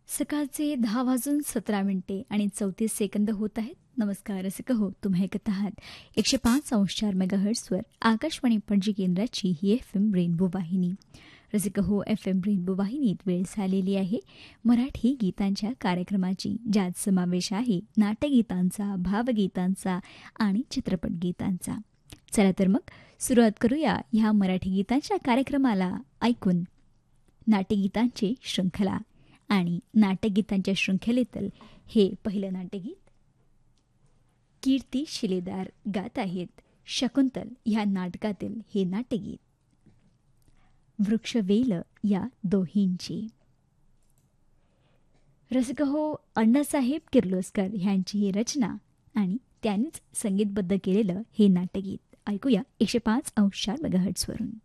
सकाळचे 10:17 आणि 34 होत आहेत. नमस्कार रसिक हो, तुम्ही ऐकत आहात 105.4 मेगाहर्ट्झवर आकाशवाणी पणजी केंद्राची ही FM रेनबो वाहिनी. रसिक हो, FM रेनबो वाहिनीत वेळ झालेली आहे मराठी गीतांच्या कार्यक्रमाची, ज्यात समावेश आहे नाट्यगीतांचा, भावगीतांचा आणि चित्रपट गीतांचा. चला तर मग सुरुवात करूया ह्या मराठी गीतांच्या कार्यक्रमाला ऐकून नाट्यगीतांची शृंखला. आणि नाट्यगीतांच्या शृंखलेतील हे पहिलं नाट्यगीत कीर्ती शिलेदार गात आहेत. शकुंतल ह्या नाटकातील हे नाट्यगीत वृक्षवेल या दोहींची. रसिक हो, अण्णासाहेब किर्लोस्कर ह्यांची ही रचना आणि त्यांनीच संगीतबद्ध केलेलं हे नाट्यगीत ऐकूया 105.4 मेगाहर्ट्झवरून.